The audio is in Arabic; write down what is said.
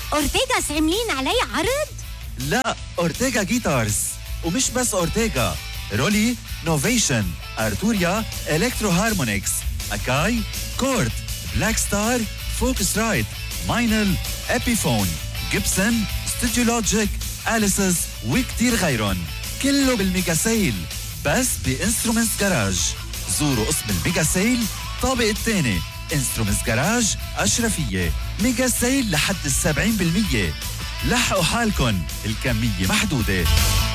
أورتيغاس عاملين علي عرض؟ لا، أورتيغا جيتارز. ومش بس أورتيغا، رولي، نوفيشن، أرتوريا، إلكترو هارمونيكس، أكاي، كورد، بلاك ستار، فوكس رايت، ماينل، أبيفون، جيبسون، ستوديو لوجيك، أليسز وكتير غيرون. كله بالميجا سيل بس بإنسترومنتس جراج. زوروا قسم الميجا سيل طابق الثاني. انسترومنتس جراج أشرفية. ميجا سيل لحد 70%. لحقوا حالكن، الكمية محدودة.